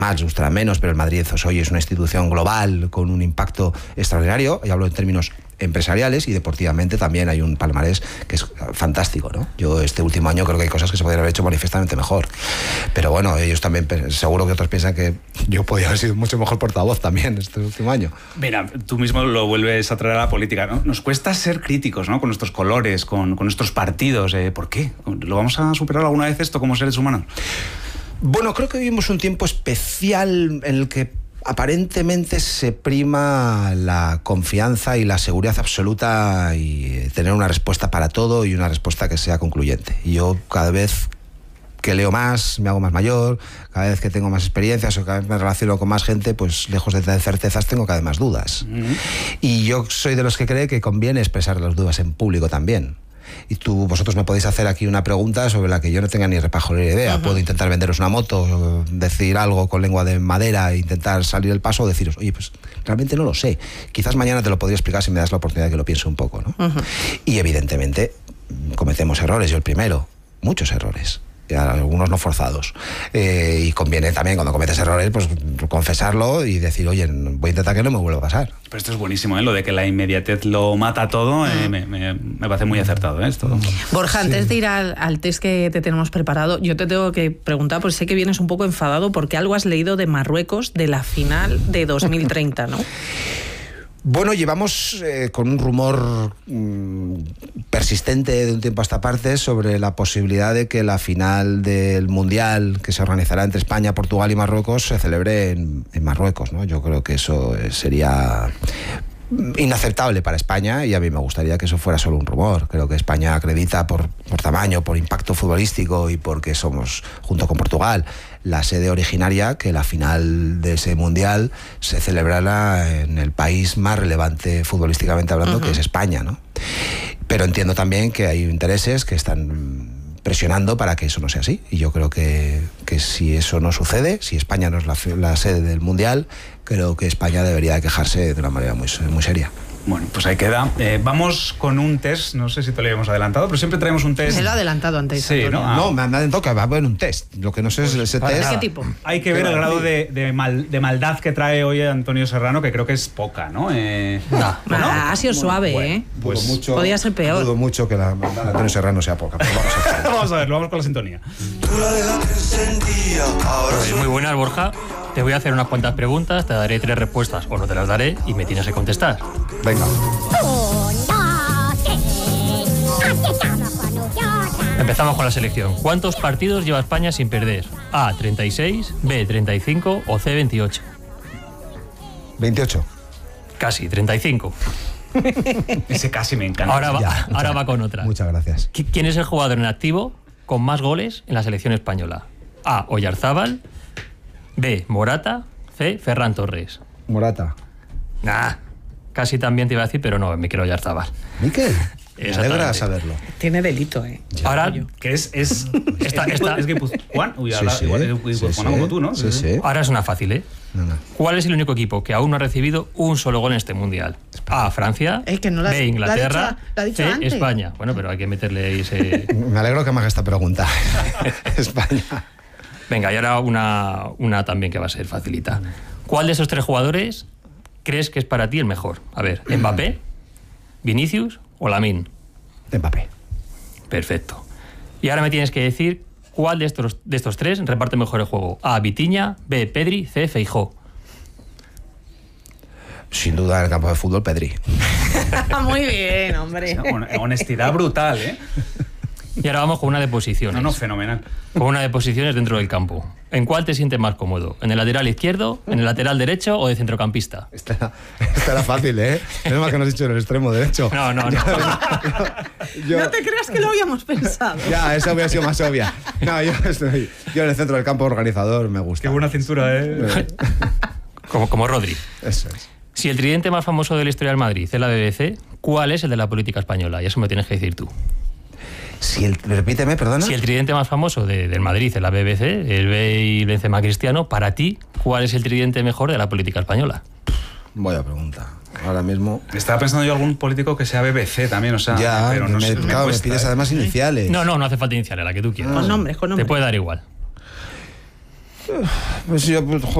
más, les gustará menos, pero el Madrid hoy es una institución global con un impacto extraordinario, y hablo en términos empresariales, y deportivamente también hay un palmarés que es fantástico, ¿no? Yo este último año creo que hay cosas que se podrían haber hecho manifiestamente mejor, pero bueno, ellos también, seguro que otros piensan que yo podía haber sido mucho mejor portavoz también este último año. Mira, tú mismo lo vuelves a traer a la política, ¿no? Nos cuesta ser críticos, ¿no? Con nuestros colores, con nuestros partidos. ¿Por qué? ¿Lo vamos a superar alguna vez esto como seres humanos? Bueno, creo que vivimos un tiempo especial en el que aparentemente se prima la confianza y la seguridad absoluta y tener una respuesta para todo y una respuesta que sea concluyente. Y yo cada vez que leo más, me hago más mayor, cada vez que tengo más experiencias o cada vez me relaciono con más gente, pues lejos de tener certezas tengo cada vez más dudas. Y yo soy de los que cree que conviene expresar las dudas en público también. Y vosotros me podéis hacer aquí una pregunta sobre la que yo no tenga ni repajolera idea. Puedo intentar venderos una moto, decir algo con lengua de madera, intentar salir el paso o deciros, oye, pues realmente no lo sé. Quizás mañana te lo podría explicar si me das la oportunidad de que lo piense un poco, ¿no? Y evidentemente cometemos errores, yo el primero, muchos errores. Algunos no forzados, y conviene también cuando cometes errores pues confesarlo y decir, oye, voy a intentar que no me vuelva a pasar. Pero esto es buenísimo, ¿eh? Lo de que la inmediatez lo mata todo, me parece muy acertado, ¿eh? Esto. Borja, antes de ir al test que te tenemos preparado, yo te tengo que preguntar, porque sé que vienes un poco enfadado porque algo has leído de Marruecos, de la final de 2030, ¿no? Bueno, llevamos con un rumor persistente de un tiempo a esta parte sobre la posibilidad de que la final del Mundial que se organizará entre España, Portugal y Marruecos se celebre en Marruecos, ¿no? Yo creo que eso sería inaceptable para España y a mí me gustaría que eso fuera solo un rumor. Creo que España acredita por tamaño, por impacto futbolístico y porque somos, junto con Portugal, la sede originaria, que la final de ese mundial se celebrará en el país más relevante futbolísticamente hablando, que es España, ¿no? Pero entiendo también que hay intereses que están presionando para que eso no sea así, y yo creo que si eso no sucede, si España no es la sede del mundial, creo que España debería de quejarse de una manera muy seria. Bueno, pues ahí queda. Vamos con un test, no sé si te lo habíamos adelantado, pero siempre traemos un test. Se lo ha adelantado antes. Sí, ¿no? No, me han adelantado que va a haber un test. Lo que no sé es ese test. ¿Qué tipo? Hay que ver el grado de maldad que trae hoy Antonio Serrano, que creo que es poca, ¿no? Ha sido suave, bueno, ¿eh? Pues mucho, podía ser peor. Dudo mucho que la maldad de Antonio Serrano sea poca. Pero Vamos a verlo, vamos con la sintonía. Muy buenas, Borja. Te voy a hacer unas cuantas preguntas, te daré 3 respuestas o no te las daré y me tienes que contestar. Venga. Empezamos con la selección. ¿Cuántos partidos lleva España sin perder? A, 36, B, 35 o C, 28. 28. Casi, 35. Ese casi me encanta. Ahora va con otra. Muchas gracias. ¿Quién es el jugador en activo con más goles en la selección española? A, Oyarzábal, B, Morata, C, Ferran Torres. Morata. Casi también te iba a decir, pero no, Mikel Oyarzábal. ¿Mikel? Me alegra saberlo. Tiene delito, ¿eh? Ahora, que es Guipuzcoano. Uy, ahora Sí, igual es guipuzcoano como tú, ¿no? Sí. ahora es una fácil, ¿eh? No. ¿Cuál es el único equipo que aún no ha recibido un solo gol en este mundial? A, Francia, Es que no B, Inglaterra, lo ha dicho C, antes. España. Bueno, pero hay que meterle ahí ese... Me alegro que me hagas esta pregunta. España. Venga, y ahora una también que va a ser facilita. ¿Cuál de esos 3 jugadores crees que es para ti el mejor? A ver, ¿Mbappé, Vinicius o Lamine? Mbappé. Perfecto. Y ahora me tienes que decir cuál de estos 3 reparte mejor el juego. A, Vitinha, B, Pedri, C, Feijó. Sin duda en el campo de fútbol, Pedri. Muy bien, hombre. Honestidad brutal, ¿eh? Y ahora vamos con una de posiciones. No, fenomenal. Con una de posiciones dentro del campo. ¿En cuál te sientes más cómodo? ¿En el lateral izquierdo, en el lateral derecho o de centrocampista? Esta era fácil, ¿eh? Es más que no has dicho en el extremo derecho. No. No te creas que lo habíamos pensado. Ya, esa hubiera sido más obvia. No, yo en el centro del campo organizador me gusta. Qué buena cintura, ¿eh? Como Rodri. Eso es. Si el tridente más famoso de la historia del Madrid es la BBC, ¿cuál es el de la política española? Y eso me tienes que decir tú. Repíteme, perdona. Si el tridente más famoso del Madrid es la BBC, el B y Benzema Cristiano, para ti, ¿cuál es el tridente mejor de la política española? Buena pregunta. Ahora mismo... Estaba pensando yo algún político que sea BBC también, o sea... Ya, pero no sé, me pides además iniciales. No hace falta iniciales, la que tú quieras. Con nombres. Te puede dar igual. Pues yo,